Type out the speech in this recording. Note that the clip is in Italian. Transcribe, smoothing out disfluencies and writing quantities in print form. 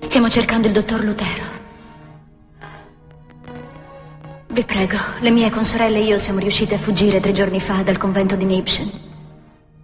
Stiamo cercando il dottor Lutero. Vi prego, le mie consorelle e io siamo riuscite a fuggire 3 giorni fa dal convento di Nibshen.